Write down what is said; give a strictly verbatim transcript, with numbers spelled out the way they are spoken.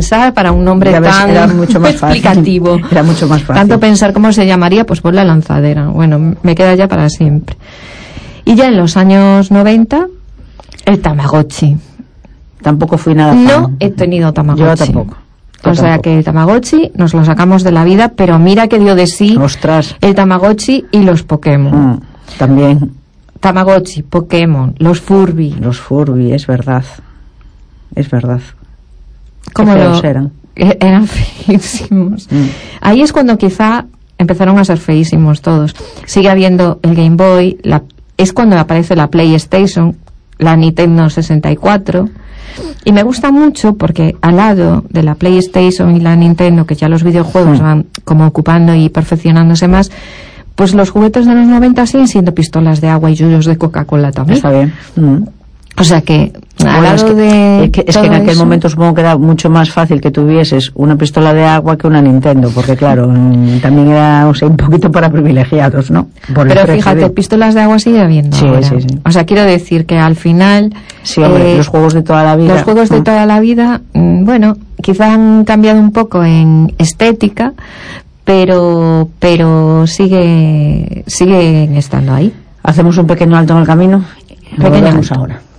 pensar para un nombre ves, tan era mucho más explicativo. Fácil. Era mucho más fácil. Tanto pensar cómo se llamaría, pues por la lanzadera. Bueno, me queda ya para siempre. Y ya en los años noventa, el Tamagotchi. Tampoco fui nada fan. No he tenido Tamagotchi. Yo tampoco. Yo o sea tampoco. que el Tamagotchi nos lo sacamos de la vida, pero mira que dio de sí. Ostras. El Tamagotchi y los Pokémon. Mm, también. Tamagotchi, Pokémon, los Furby. Los Furby, es verdad. Es verdad. ¿Cómo Qué lo feos eran? Eran feísimos. Mm. Ahí es cuando quizá empezaron a ser feísimos todos. Sigue habiendo el Game Boy, la, es cuando aparece la PlayStation, la Nintendo sesenta y cuatro. Y me gusta mucho porque al lado de la PlayStation y la Nintendo, que ya los videojuegos Mm. van como ocupando y perfeccionándose más, pues los juguetes de los noventa siguen siendo pistolas de agua y yuyos de Coca-Cola también. Está bien. Mm. O sea que, al Bueno, lado es que, de es que, es todo que en aquel eso, momento supongo que era mucho más fácil que tuvieses una pistola de agua que una Nintendo, porque claro, mm, también era, o sea, un poquito para privilegiados, ¿no? Por el pero precio fíjate, de- pistolas de agua sigue habiendo Sí, ahora. sí, sí. O sea, quiero decir que al final Sí, hombre, eh, los juegos de toda la vida. los juegos de Mm. toda la vida, mm, bueno, quizá han cambiado un poco en estética, pero pero sigue siguen estando ahí. Hacemos un pequeño alto en el camino y Pequeño volvemos alto. ahora.